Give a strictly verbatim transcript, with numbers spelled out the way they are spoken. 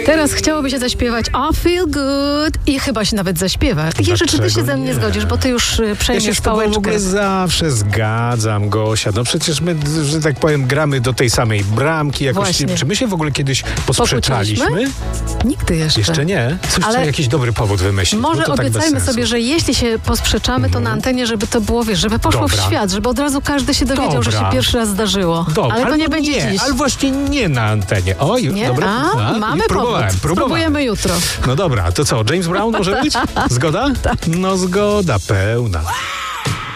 Teraz chciałoby się zaśpiewać I feel good i chyba się nawet zaśpiewa. Jerzy, czy ty się ze mną nie zgodzisz, bo ty już y, Ja przejmiesz się z tobą w pałeczkę. ogóle zawsze zgadzam, Gosia. No przecież my, że tak powiem, gramy do tej samej bramki. Jakoś, Właśnie. czy my się w ogóle kiedyś posprzeczaliśmy? Pokłóciliśmy? Nigdy jeszcze. Jeszcze nie? Coś Ale trzeba jakiś dobry powód wymyślić. Może bo to tak bez obiecajmy sensu. sobie, że jeśli się posprzeczamy, to na antenie, żeby to było, wiesz, żeby poszło Dobra. w świat, żeby od razu każdy się dowiedział, Dobra. że się pierwszy raz zdarzyło. Dobra, Ale to albo nie będzie nie, dziś. ale właśnie nie na antenie. Oj, Nie? dobra. A, mamy próbowałem, powód. próbowałem. Spróbujemy jutro. No dobra, to co, James Brown może być? Zgoda? No zgoda pełna.